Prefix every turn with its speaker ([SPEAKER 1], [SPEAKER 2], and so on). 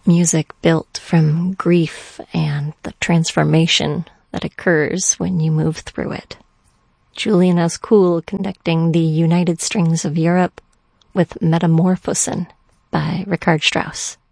[SPEAKER 1] music built from grief and the transformation that occurs when you move through it. Julian Ascoul conducting the United Strings of Europe with Metamorphosen by Richard Strauss.